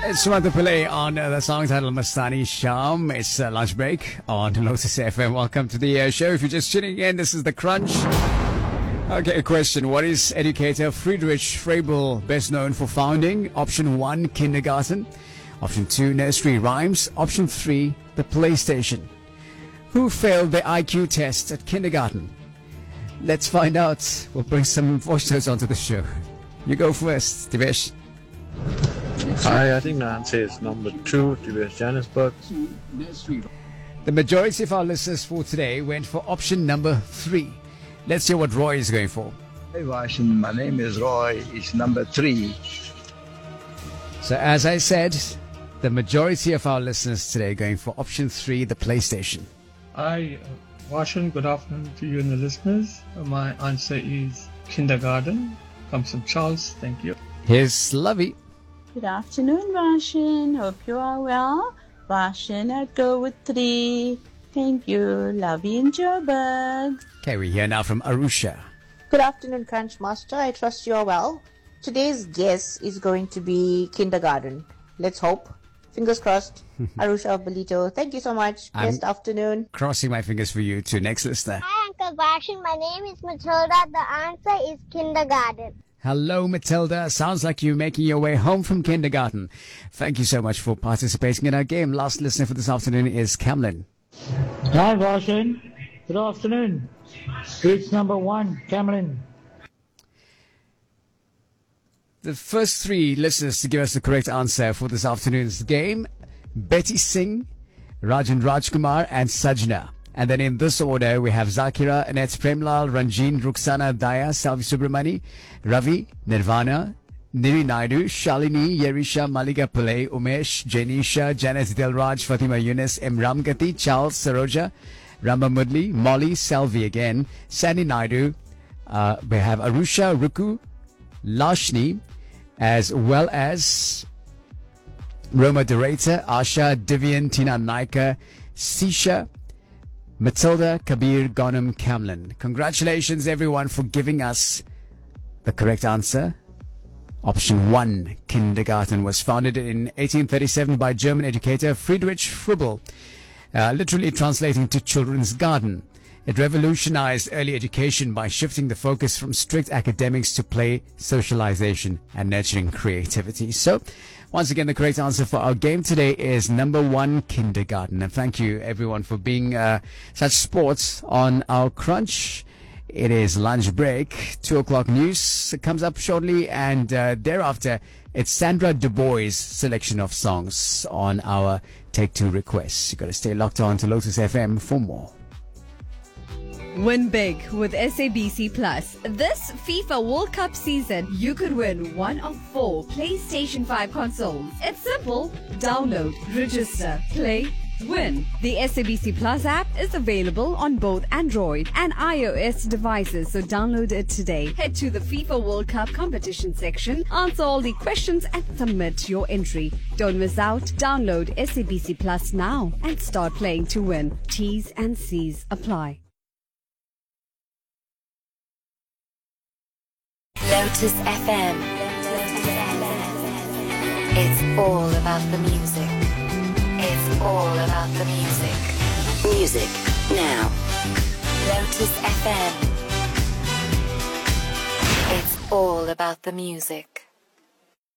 Sumanta Pillai on the song titled Mastani Sham. It's lunch break on Lotus FM. Welcome to the show. If you're just tuning in, this is The Crunch. Okay, question. What is educator Friedrich Froebel best known for founding? Option 1, kindergarten. Option 2, nursery rhymes. Option 3, the PlayStation. Who failed the IQ test at kindergarten? Let's find out. We'll bring some voice notes onto the show. You go first, Divesh. Hi, I think the answer is number 2, Johannesburg. The majority of our listeners for today went for option number 3. Let's hear what Roy is going for. Hey, Vashan, my name is Roy. It's number 3. So as I said, the majority of our listeners today going for option 3, the PlayStation. Hi, Vashan, good afternoon to you and the listeners. My answer is kindergarten. Comes from Charles, thank you. Here's Lovey. Good afternoon, Vashan. Hope you are well. Vashan, I'd go with 3. Thank you. Lovey in Joburg. Okay, we hear now from Arusha. Good afternoon, Crunch Master. I trust you are well. Today's guess is going to be kindergarten. Let's hope. Fingers crossed. Arusha of Belito. Thank you so much. Best afternoon. Crossing my fingers for you too. Next listener. Hi, Uncle Vashan. My name is Matilda. The answer is kindergarten. Hello, Matilda. Sounds like you're making your way home from kindergarten. Thank you so much for participating in our game. Last listener for this afternoon is Camlin. Hi, Vashan. Good afternoon. It's number 1, Camlin. The first 3 listeners to give us the correct answer for this afternoon's game, Betty Singh, Rajan Rajkumar and Sajna. And then in this order, we have Zakira, Annette Premlal, Ranjeen, Ruxana, Daya, Salvi Subramani, Ravi, Nirvana, Niri Naidu, Shalini, Yerisha, Malika Pillai, Umesh, Janisha, Janet Delraj, Fatima Yunus, M. Ramgati, Charles Saroja, Ramba Mudli, Molly, Salvi again, Sandy Naidu, we have Arusha, Ruku, Lashni, as well as Roma Durata, Asha, Divian, Tina Naika, Sisha, Matilda, Kabir, Ghanem, Camlin. Congratulations everyone for giving us the correct answer. Option 1, kindergarten, was founded in 1837 by German educator Friedrich Froebel, literally translating to children's garden. It revolutionized early education by shifting the focus from strict academics to play, socialization, and nurturing creativity. So, once again, the correct answer for our game today is number 1, kindergarten. And thank you, everyone, for being such sports on our crunch. It is lunch break. 2 o'clock news comes up shortly, and thereafter, it's Sandra Du Bois' selection of songs on our Take 2 requests. You've got to stay locked on to Lotus FM for more. Win big with SABC Plus. This FIFA World Cup season, you could win one of 4 PlayStation 5 consoles. It's simple. Download, register, play, win. The SABC Plus app is available on both Android and iOS devices, so download it today. Head to the FIFA World Cup competition section, answer all the questions and submit your entry. Don't miss out. Download SABC Plus now and start playing to win. T's and C's apply. Lotus FM. It's all about the music. It's all about the music. Music now. Lotus FM. It's all about the music.